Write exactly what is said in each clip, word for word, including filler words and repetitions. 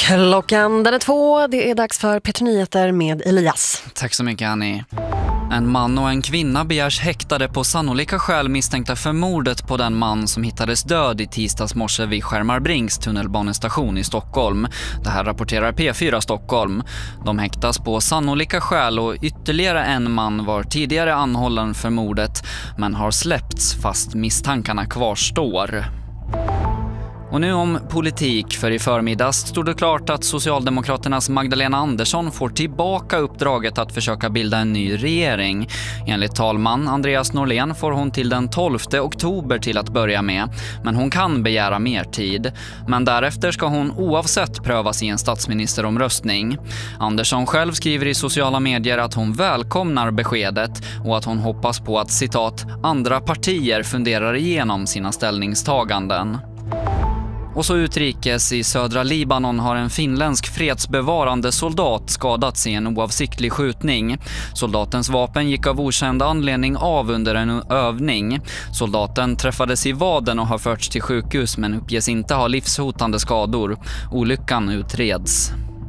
Klockan den är två, det är dags för P tre Nyheter med Elias. Tack så mycket, Annie. En man och en kvinna begärs häktade på sannolika skäl misstänkta för mordet på den man som hittades död i tisdags morse vid Skärmarbrings tunnelbanestation i Stockholm. Det här rapporterar P fyra Stockholm. De häktas på sannolika skäl och ytterligare en man var tidigare anhållen för mordet men har släppts fast misstankarna kvarstår. Och nu om politik, för i förmiddags stod det klart att Socialdemokraternas Magdalena Andersson får tillbaka uppdraget att försöka bilda en ny regering. Enligt talman Andreas Norlén får hon till den tolfte oktober till att börja med, men hon kan begära mer tid. Men därefter ska hon oavsett prövas i en statsministeromröstning. Andersson själv skriver i sociala medier att hon välkomnar beskedet och att hon hoppas på att, citat, andra partier funderar igenom sina ställningstaganden. Och så utrikes, i södra Libanon har en finländsk fredsbevarande soldat skadats i en oavsiktlig skjutning. Soldatens vapen gick av okänd anledning av under en övning. Soldaten träffades i vaden och har förts till sjukhus men uppges inte ha livshotande skador. Olyckan utreds.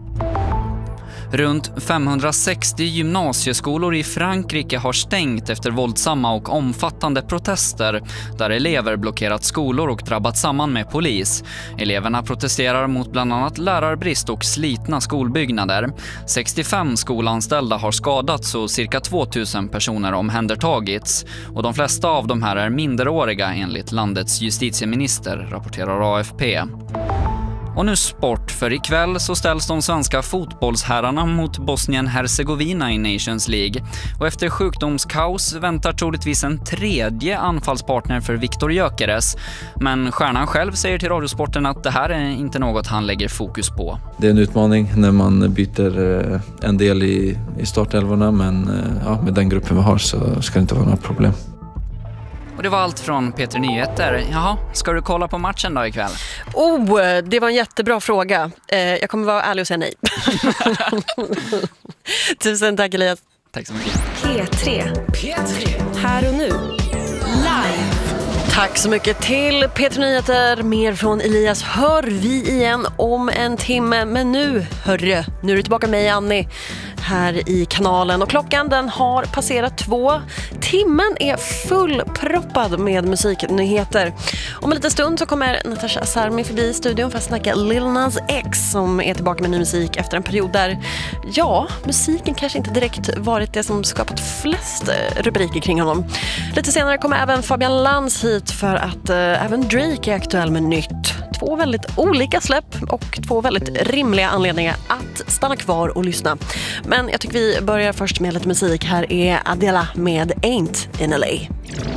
Runt femhundrasextio gymnasieskolor i Frankrike har stängt efter våldsamma och omfattande protester där elever blockerat skolor och drabbat samman med polis. Eleverna protesterar mot bland annat lärarbrist och slitna skolbyggnader. sextiofem skolanställda har skadats och cirka tvåtusen personer omhändertagits. Och de flesta av de här är minderåriga enligt landets justitieminister, rapporterar A F P. Och nu sport, för ikväll så ställs de svenska fotbollsherrarna mot Bosnien-Herzegovina i Nations League. Och efter sjukdomskaos väntar troligtvis en tredje anfallspartner för Viktor Gyökeres. Men stjärnan själv säger till Radiosporten att det här är inte något han lägger fokus på. Det är en utmaning när man byter en del i, i startelvorna, men ja, med den gruppen vi har så ska det inte vara några problem. Och det var allt från P tre Nyheter. Jaha, ska du kolla på matchen då ikväll? Oh, det var en jättebra fråga. Eh, jag kommer vara ärlig och säga nej. Tusen tack, Elias. Tack så mycket. P tre. P tre. Här och nu. Live. Tack så mycket till P tre Nyheter. Mer från Elias hör vi igen om en timme. Men nu, hörru, nu är det tillbaka med mig, Annie, här i kanalen. Och klockan den har passerat två. Timmen är fullproppad med musiknyheter. Om en liten stund så kommer Natasha Asarmi förbi studion för att snacka Lil Nas X, som är tillbaka med ny musik efter en period där, ja, musiken kanske inte direkt varit det som skapat flest rubriker kring honom. Lite senare kommer även Fabian Lantz hit för att äh, även Drake är aktuell med nytt. Två väldigt olika släpp och två väldigt rimliga anledningar att stanna kvar och lyssna. Men jag tycker vi börjar först med lite musik. Här är Adela med Ain't in L A.